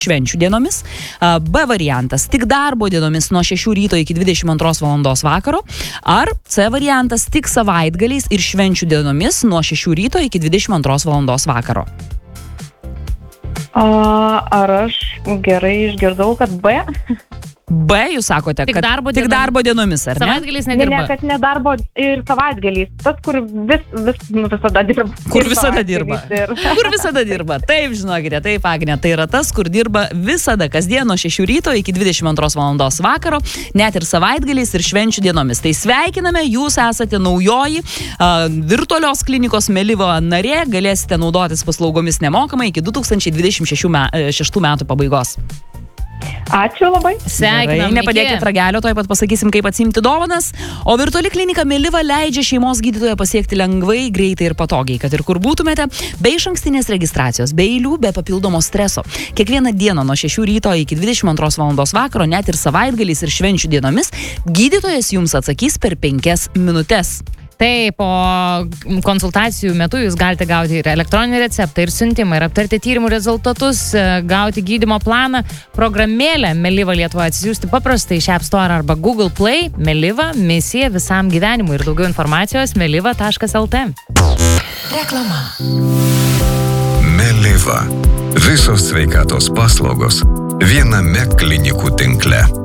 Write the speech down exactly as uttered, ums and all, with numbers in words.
švenčių dienomis, B variantas tik darbo dienomis nuo šešių ryto iki dvidešimt antros valandos vakaro, ar C variantas tik savaitgaliais ir švenčių dienomis nuo šešių ryto iki dvidešimt antros valandos vakaro. A, ar aš gerai išgirdau, kad B? B, jūs sakote, Tik kad darbo tik dienomis. darbo dienomis, ar ne? Savaitgaliais Ne, nedirba. ne, kad ne darbo ir savaitgaliais. Tas, kur vis, vis, nu, visada dirba. Kur Ir visada dirba. savaitgaliais ir- Kur visada dirba. Taip, žinokite, taip, Agne, tai yra tas, kur dirba visada, kasdien nuo šešių ryto iki dvidešimt antros valandos vakaro, net ir savaitgaliais ir švenčių dienomis. Tai sveikiname, jūs esate naujoji uh, virtualios klinikos Meliva narė, galėsite naudotis paslaugomis nemokamai iki du tūkstančiai dvidešimt šeštų metų pabaigos. Ačiū labai. Sveikinam. Gerai, nepadėkit ragelio, toj pat pasakysim, kaip atsimti dovanas. O virtuali klinika Meliva leidžia šeimos gydytoją pasiekti lengvai, greitai ir patogiai, kad ir kur būtumėte, be išankstinės registracijos, be eilių, be papildomo streso. Kiekvieną dieną nuo šešių ryto iki dvidešimt antros valandos vakaro, net ir savaitgaliais ir švenčių dienomis, gydytojas jums atsakys per penkias minutes. Taip, o konsultacijų metu jūs galite gauti ir elektroninį receptą, ir siuntimą, ir aptarti tyrimų rezultatus, gauti gydymo planą, programėlę Meliva Lietuvoje atsisiųsti paprastai iš App Store arba Google Play. Meliva – misija visam gyvenimui. Ir daugiau informacijos meliva taškas el tė. Reklama. Meliva. Visos sveikatos paslaugos viename klinikų tinkle.